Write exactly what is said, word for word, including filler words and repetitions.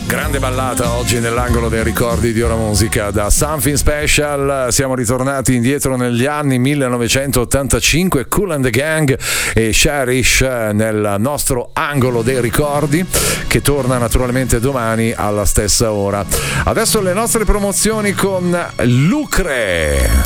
Grande ballata oggi nell'angolo dei ricordi di Ora Musica da Something Special. Siamo ritornati indietro negli anni millenovecentottantacinque, Kool and the Gang e Cherish nel nostro angolo dei ricordi, che torna naturalmente domani alla stessa ora. Adesso le nostre promozioni con Lucre.